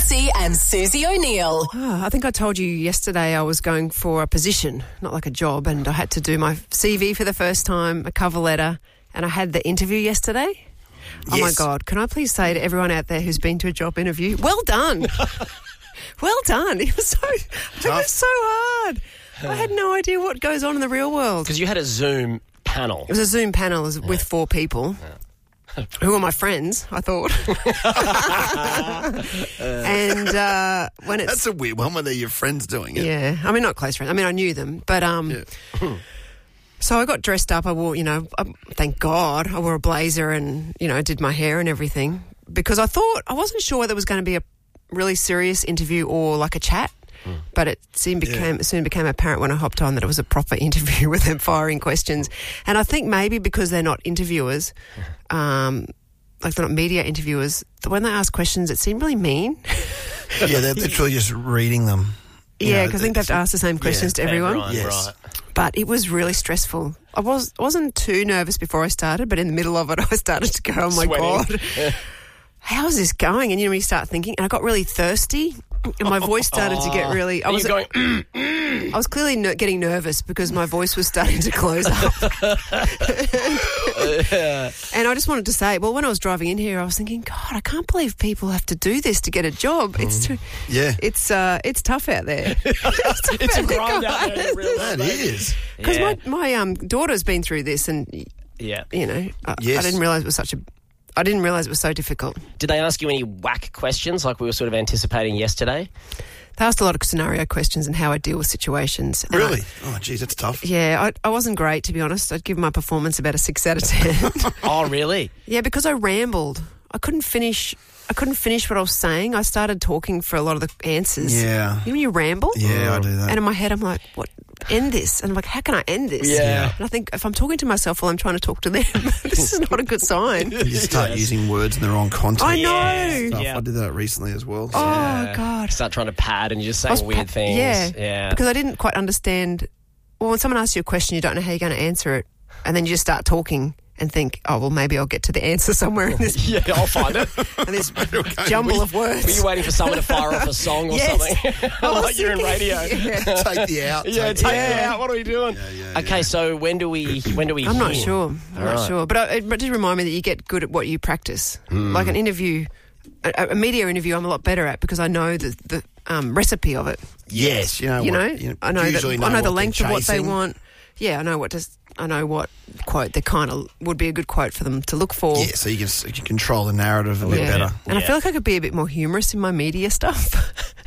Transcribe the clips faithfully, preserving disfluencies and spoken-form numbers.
Lutzi and Susie O'Neill. Oh, I think I told you yesterday I was going for a position, not like a job, and I had to do my C V for the first time, a cover letter, and I had the interview yesterday. Oh, Yes. my God. Can I please say to everyone out there who's been to a job interview, well done. Well done. It was so, it was so hard. I had no idea what goes on in the real world. Because you had a Zoom panel. It was a Zoom panel with four people. Who were my friends, I thought. and uh, when it's... That's a weird one when they're your friends doing it. Yeah. I mean, not close friends. I mean, I knew them. But um, Yeah. so I got dressed up. I wore, you know, um, thank God, I wore a blazer and, you know, did my hair and everything. Because I thought, I wasn't sure whether it was going to be a really serious interview or like a chat. But it soon became, Yeah. soon became apparent when I hopped on that it was a proper interview with them firing questions. And I think maybe because they're not interviewers, um, like they're not media interviewers, when they ask questions, it seemed really mean. Yeah, they're literally just reading them. You Yeah, know, because I think they have to ask the same questions to everyone. Everyone, Yes. right. But it was really stressful. I was wasn't too nervous before I started, but in the middle of it, I started to go, "Oh my Sweating. God, how is this going?" And you know, when you start thinking, and I got really thirsty, and my voice started to get really. I And was you're going, mm, I was clearly ner- getting nervous because my voice was starting to close up. And I just wanted to say, well, when I was driving in here, I was thinking, God, I can't believe people have to do this to get a job. It's too, Yeah. it's uh, it's tough out there. it's a grind out there in real That life. is. Because Yeah. my my um daughter's been through this, and Yeah. you know, I, Yes. I didn't realise it was such a. I didn't realise it was so difficult. Did they ask you any whack questions like we were sort of anticipating yesterday? They asked a lot of scenario questions and how I deal with situations. And I- Really? Oh, geez, that's tough. yeah, I, I wasn't great, to be honest. I'd give my performance about a six out of ten. Oh, really? Yeah, because I rambled. I couldn't finish. I couldn't finish what I was saying. I started talking for a lot of the answers. Yeah. You know when you ramble? Yeah, I do that. And in my head, I'm like, what? End this. And I'm like, how can I end this? Yeah. And I think if I'm talking to myself while I'm trying to talk to them, this is not a good sign. You just start Yes. using words in the wrong context. I know. Yeah. Stuff. Yeah. I did that recently as well. so- Oh, Yeah. God. Start trying to pad and you're just I saying was weird pa- things. Yeah. Yeah. Because I didn't quite understand. Well, when someone asks you a question, you don't know how you're going to answer it. And then you just start talking and think, oh, well, maybe I'll get to the answer somewhere in this, Yeah, I'll find it. in this jumble of words. Were you waiting for someone to fire off a song or Yes. something? I was Like you're in thinking- radio. Yeah. Take the out. Yeah, take take the it out. What are we doing? Yeah, yeah, Okay, yeah. so when do we when do we I'm not hear? sure. I'm not Right. sure. But I, it did remind me that you get good at what you practice. Like an interview, a, a media interview, I'm a lot better at because I know the, the um, recipe of it. Yes, you know You what, know, I know that usually I know the what length they're of what they chasing. want. Yeah, I know what to. I know what quote they kind of would be a good quote for them to look for. Yeah, so you can, you can control the narrative a bit Yeah. better. And I Yeah. feel like I could be a bit more humorous in my media stuff.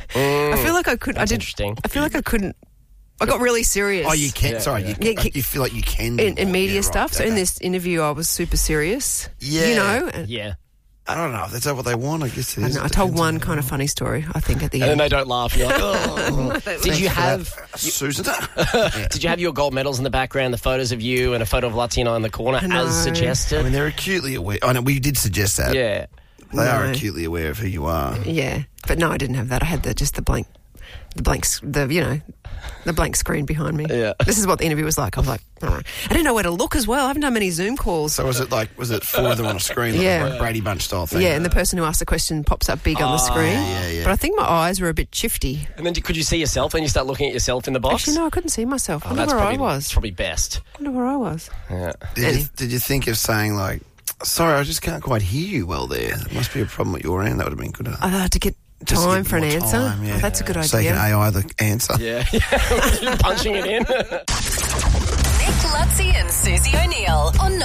I feel like I could. That's I did. interesting. I feel like I couldn't. I got really serious. Oh, you can. Yeah, sorry, yeah. You, Yeah, you feel like you can do in, in more. media Yeah, right, stuff. So in okay. this interview, I was super serious. Yeah. You know. And Yeah. I don't know if that's what they want. I guess it I, is. don't know, I It told depends one on- kind of funny story. I think at the And then end. they don't laugh. You're like, oh. Did you have Susan? Did you have your gold medals in the background, the photos of you and a photo of Latino in the corner I know. as I suggested? mean, they're acutely aware. I know we did suggest that. Yeah. They are No. acutely aware of who you are. Yeah, but no, I didn't have that. I had the just the blank, the blank, s- the you know, the blank screen behind me. Yeah. This is what the interview was like. I was like, oh. I didn't know where to look as well. I haven't done many Zoom calls. So was it like, was it four of them on a screen? Like Yeah. a Brady Bunch style thing? Yeah, and the person who asked the question pops up big on the screen. yeah, yeah. But I think my eyes were a bit shifty. And then could you see yourself and you start looking at yourself in the box? Actually, no, I couldn't see myself. I Oh, wonder that's where probably, I was. That's probably best. I wonder where I was. Yeah. Did you, Any- did you think of saying like, sorry, I just can't quite hear you well there. There must be a problem at your end. That would have been good. I had to get Just to time get for an more answer. time, yeah. Oh, that's a good So you idea. can A I the answer. Yeah. Punching it in. Nick Lutzi and Susie O'Neill on